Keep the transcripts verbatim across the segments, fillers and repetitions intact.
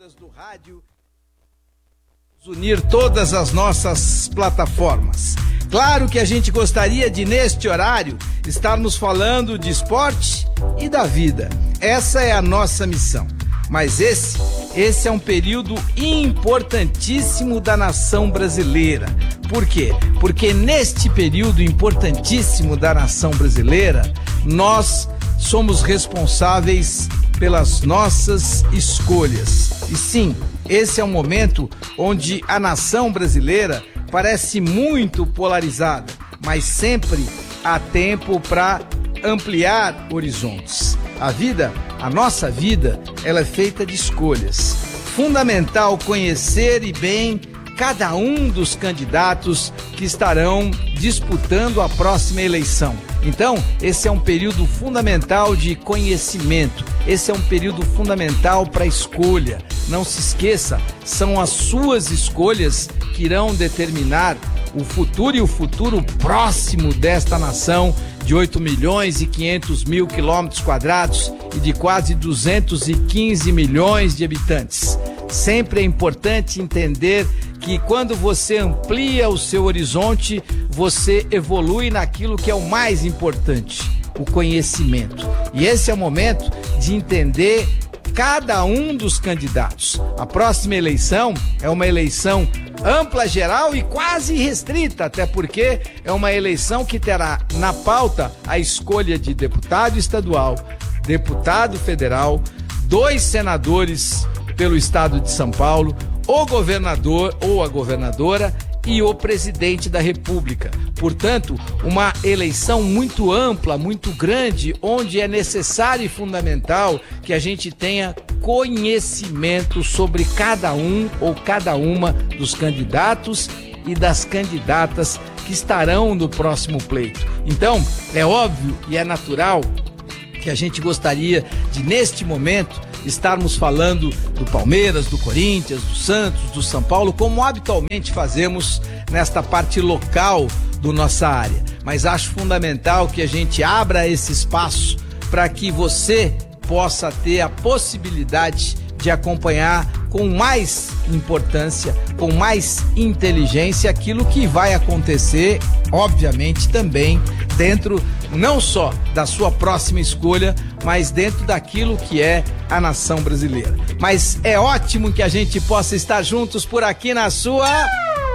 emissoras do rádio, unir todas as nossas plataformas. Claro que a gente gostaria de, neste horário, estarmos falando de esporte e da vida. Essa é a nossa missão. Mas esse, esse é um período importantíssimo da nação brasileira. Por quê? Porque neste período importantíssimo da nação brasileira, nós somos responsáveis pelas nossas escolhas. E sim, esse é um momento onde a nação brasileira parece muito polarizada, mas sempre há tempo para ampliar horizontes. A vida, a nossa vida, ela é feita de escolhas. Fundamental conhecer e bem cada um dos candidatos que estarão disputando a próxima eleição. Então, esse é um período fundamental de conhecimento. Esse é um período fundamental para a escolha. Não se esqueça, são as suas escolhas que irão determinar o futuro e o futuro próximo desta nação de oito milhões e quinhentos mil quilômetros quadrados e de quase duzentos e quinze milhões de habitantes. Sempre é importante entender que quando você amplia o seu horizonte, você evolui naquilo que é o mais importante, o conhecimento. E esse é o momento de entender cada um dos candidatos. A próxima eleição é uma eleição ampla, geral e quase restrita, até porque é uma eleição que terá na pauta a escolha de deputado estadual, deputado federal, dois senadores pelo estado de São Paulo, o governador ou a governadora e o presidente da República. Portanto, uma eleição muito ampla, muito grande, onde é necessário e fundamental que a gente tenha conhecimento sobre cada um ou cada uma dos candidatos e das candidatas que estarão no próximo pleito. Então, é óbvio e é natural que a gente gostaria de, neste momento, estarmos falando do Palmeiras, do Corinthians, do Santos, do São Paulo, como habitualmente fazemos nesta parte local do nossa área. Mas acho fundamental que a gente abra esse espaço para que você possa ter a possibilidade de acompanhar com mais importância, com mais inteligência aquilo que vai acontecer, obviamente também dentro não só da sua próxima escolha, mas dentro daquilo que é a nação brasileira. Mas é ótimo que a gente possa estar juntos por aqui na sua...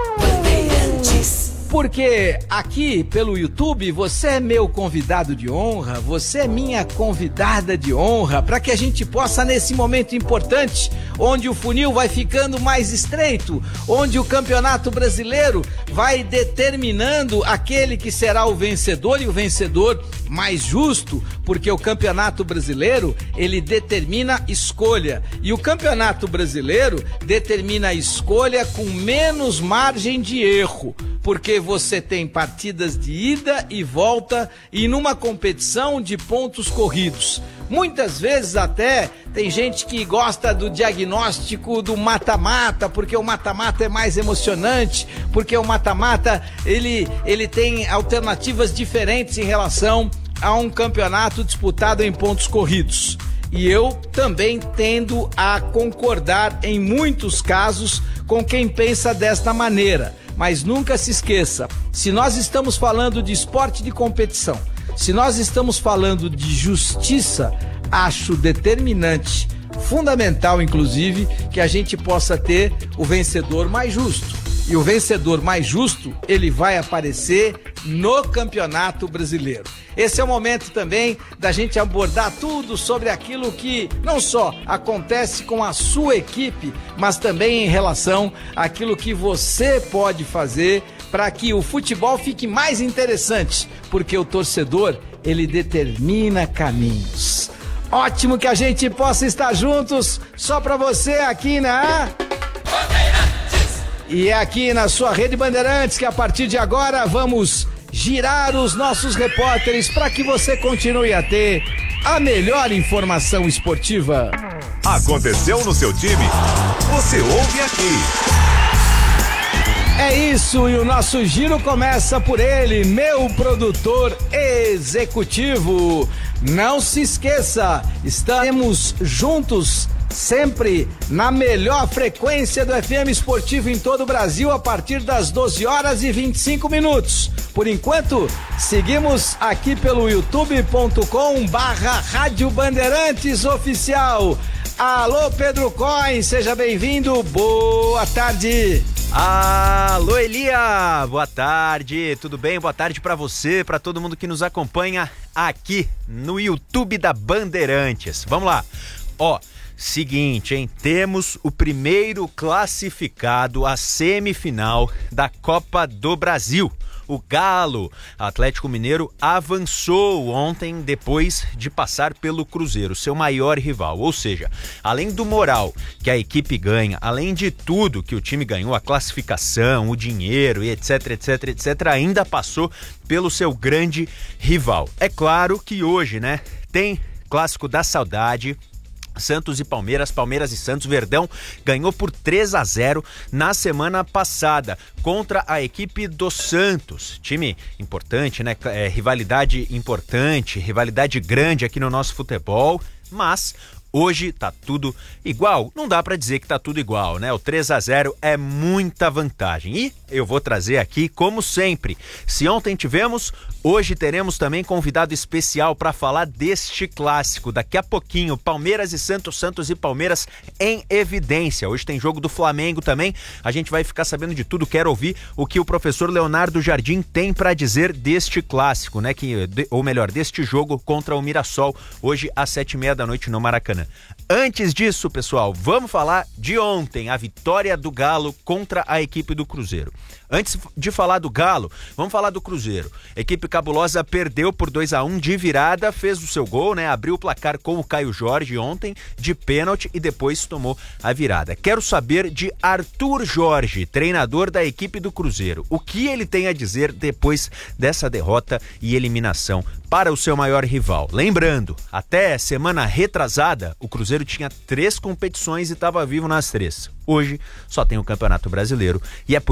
Porque aqui pelo YouTube você é meu convidado de honra, você é minha convidada de honra, para que a gente possa, nesse momento importante, onde o funil vai ficando mais estreito, onde o Campeonato Brasileiro vai determinando aquele que será o vencedor e o vencedor mais justo, porque o Campeonato Brasileiro, ele determina escolha, e o Campeonato Brasileiro determina a escolha com menos margem de erro, porque você tem partidas de ida e volta e numa competição de pontos corridos. Muitas vezes até tem gente que gosta do diagnóstico do mata-mata, porque o mata-mata é mais emocionante, porque o mata-mata ele, ele tem alternativas diferentes em relação a um campeonato disputado em pontos corridos. E eu também tendo a concordar em muitos casos com quem pensa desta maneira. Mas nunca se esqueça, se nós estamos falando de esporte de competição, se nós estamos falando de justiça, acho determinante, fundamental inclusive, que a gente possa ter o vencedor mais justo. E o vencedor mais justo, ele vai aparecer no Campeonato Brasileiro. Esse é o momento também da gente abordar tudo sobre aquilo que não só acontece com a sua equipe, mas também em relação àquilo que você pode fazer para que o futebol fique mais interessante, porque o torcedor, ele determina caminhos. Ótimo que a gente possa estar juntos, só para você aqui na... E é aqui na sua Rede Bandeirantes que a partir de agora vamos girar os nossos repórteres para que você continue a ter a melhor informação esportiva. Aconteceu no seu time? Você ouve aqui. É isso, e o nosso giro começa por ele, meu produtor executivo. Não se esqueça, estaremos juntos sempre na melhor frequência do F M Esportivo em todo o Brasil, a partir das doze horas e vinte e cinco minutos. Por enquanto, seguimos aqui pelo youtube ponto com barra Rádio Bandeirantes Oficial. Alô, Pedro Coin, seja bem-vindo, boa tarde. Alô, Elia, boa tarde, tudo bem? Boa tarde pra você, pra todo mundo que nos acompanha aqui no YouTube da Bandeirantes. Vamos lá, ó, seguinte, hein, temos o primeiro classificado à semifinal da Copa do Brasil. O Galo, Atlético Mineiro, avançou ontem depois de passar pelo Cruzeiro, seu maior rival. Ou seja, além do moral que a equipe ganha, além de tudo que o time ganhou, a classificação, o dinheiro e etc, etc, etc, ainda passou pelo seu grande rival. É claro que hoje, né, tem Clássico da Saudade, Santos e Palmeiras, Palmeiras e Santos. Verdão ganhou por três a zero na semana passada contra a equipe do Santos. Time importante, né? É, rivalidade importante, rivalidade grande aqui no nosso futebol, mas hoje tá tudo igual. Não dá pra dizer que tá tudo igual, né? O três a zero é muita vantagem. E eu vou trazer aqui, como sempre, se ontem tivemos, hoje teremos também convidado especial para falar deste clássico. Daqui a pouquinho, Palmeiras e Santos, Santos e Palmeiras em evidência. Hoje tem jogo do Flamengo também. A gente vai ficar sabendo de tudo. Quero ouvir o que o professor Leonardo Jardim tem para dizer deste clássico, né? Que, ou melhor, deste jogo contra o Mirassol, hoje às sete e meia da noite no Maracanã. Antes disso, pessoal, vamos falar de ontem, a vitória do Galo contra a equipe do Cruzeiro. Antes de falar do Galo, vamos falar do Cruzeiro. A equipe cabulosa perdeu por dois a um de virada, fez o seu gol, né? Abriu o placar com o Caio Jorge ontem, de pênalti, e depois tomou a virada. Quero saber de Arthur Jorge, treinador da equipe do Cruzeiro. O que ele tem a dizer depois dessa derrota e eliminação para o seu maior rival. Lembrando, até semana retrasada, o Cruzeiro tinha três competições e estava vivo nas três. Hoje só tem o Campeonato Brasileiro e é por